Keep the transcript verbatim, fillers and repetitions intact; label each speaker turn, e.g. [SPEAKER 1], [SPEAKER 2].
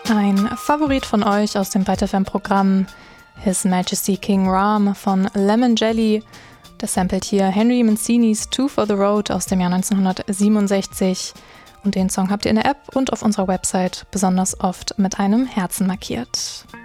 [SPEAKER 1] Ein Favorit von euch aus dem Byte F M-Programm, His Majesty King Ram von Lemon Jelly. Das samplet hier Henry Mancinis Two for the Road aus dem Jahr neunzehnhundertsiebenundsechzig. Und den Song habt ihr in der App und auf unserer Website besonders oft mit einem Herzen markiert.